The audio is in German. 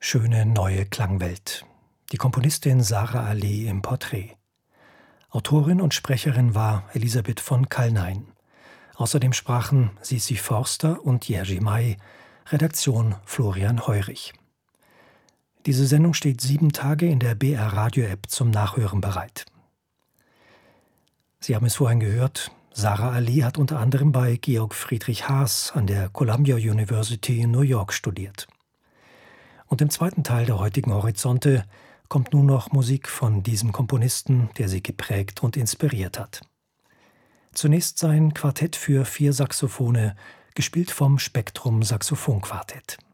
Schöne neue Klangwelt. Die Komponistin Sara Ali im Porträt. Autorin und Sprecherin war Elisabeth von Kallnein. Außerdem sprachen Sisi Forster und Jerzy May, Redaktion Florian Heurich. Diese Sendung steht 7 Tage in der BR Radio App zum Nachhören bereit. Sie haben es vorhin gehört, Sara Ali hat unter anderem bei Georg Friedrich Haas an der Columbia University in New York studiert. Und im zweiten Teil der heutigen Horizonte kommt nun noch Musik von diesem Komponisten, der sie geprägt und inspiriert hat. Zunächst sein Quartett für 4 Saxophone, gespielt vom Spektrum Saxophonquartett.